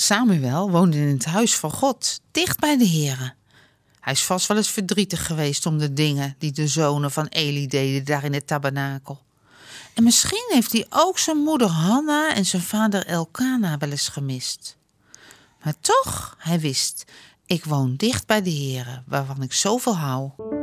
Samuel woonde in het huis van God, dicht bij de Here. Hij is vast wel eens verdrietig geweest om de dingen die de zonen van Eli deden daar in het tabernakel. En misschien heeft hij ook zijn moeder Hanna en zijn vader Elkana wel eens gemist. Maar toch, hij wist, ik woon dicht bij de Here, waarvan ik zoveel hou.